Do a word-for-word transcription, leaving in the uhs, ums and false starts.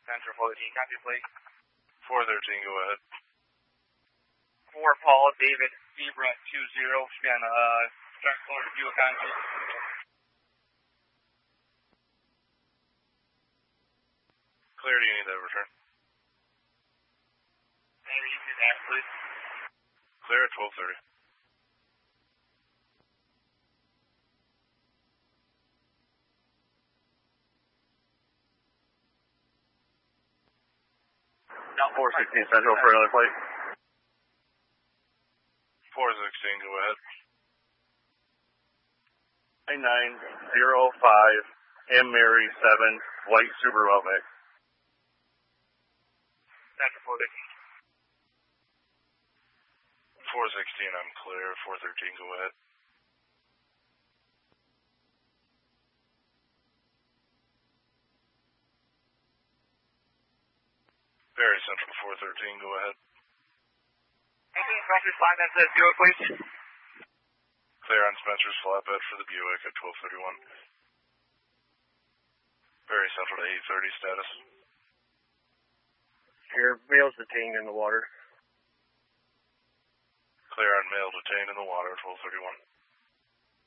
Central four thirteen, copy please. four thirteen, go ahead. four Paul, David, Zebra two zero, scan, uh, start color view of contact. Clear, do you need that return? Maybe you can ask, please. Clear at twelve thirty. Now four sixteen Central for another flight. four sixteen, go ahead. nine nine zero five, M Mary seven, White Subaru Outback. Central four thirteen. four sixteen, I'm clear. four thirteen, go ahead. Very Central four thirteen, go ahead. Okay, Spencer's five nine says Buick, please. Clear on Spencer's flatbed for the Buick at twelve thirty-one. Very Central to eight thirty, status. Here, male's detained in the water. Clear on male detained in the water at twelve thirty-one.